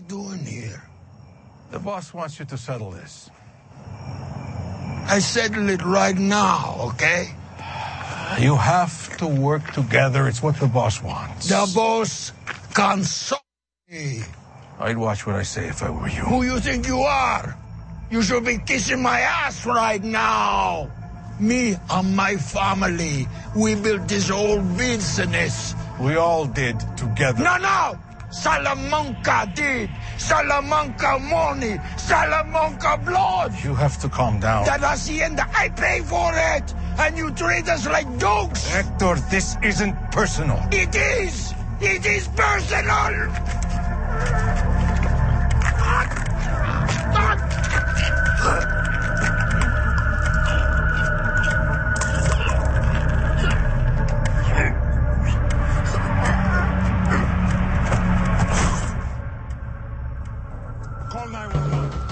doing here? The boss wants you to settle this. I settle it right now, okay? You have to work together. It's what the boss wants. The boss console me. I'd watch what I say if I were you. Who you think you are? You should be kissing my ass right now. Me and my family, we built this whole business. We all did together. No! Salamanca did. Salamanca money. Salamanca blood. You have to calm down. That hacienda, I pay for it. And you treat us like dogs. Hector, this isn't personal. It is. It is personal. Call 911.